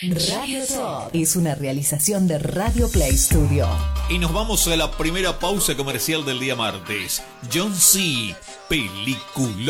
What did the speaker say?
Radio Top es una realización de Radio Play Studio. Y nos vamos a la primera pausa comercial del día martes. John C. Película.